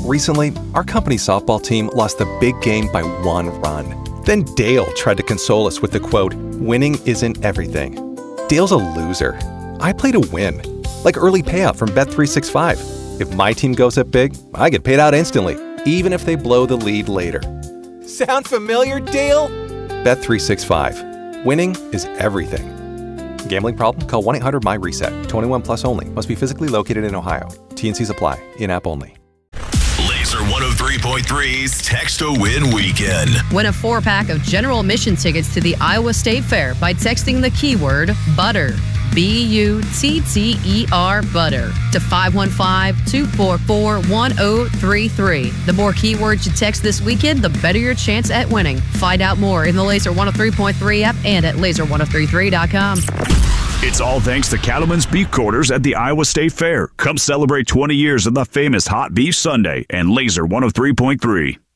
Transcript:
Recently, our company's softball team lost the big game by 1 run. Then Dale tried to console us with the quote, "Winning isn't everything." Dale's a loser. I play to win. Like early payout from Bet365. If my team goes up big, I get paid out instantly, even if they blow the lead later. Sound familiar, Dale? Bet365. Winning is everything. Gambling problem? Call 1-800-MY-RESET. 21 plus only. Must be physically located in Ohio. T&Cs apply. In-app only. Laser 103.3's Text to Win Weekend. Win a 4-pack of general admission tickets to the Iowa State Fair by texting the keyword BUTTER. BUTTER, butter, to 515-244-1033. The more keywords you text this weekend, the better your chance at winning. Find out more in the Laser 103.3 app and at laser1033.com. It's all thanks to Cattleman's Beef Quarters at the Iowa State Fair. Come celebrate 20 years of the famous Hot Beef Sunday and Laser 103.3.